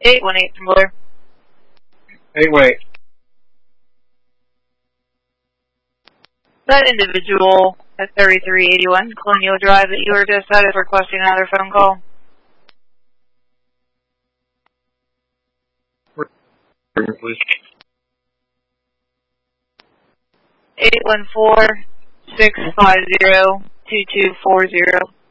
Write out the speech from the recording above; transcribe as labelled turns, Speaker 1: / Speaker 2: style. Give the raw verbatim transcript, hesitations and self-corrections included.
Speaker 1: eight one eight from Blair.
Speaker 2: eight one eight.
Speaker 1: That individual at thirty-three eighty-one Colonial Drive that you were just at is requesting another phone call.
Speaker 2: Please.
Speaker 1: eight one four, six five zero, two two four zero.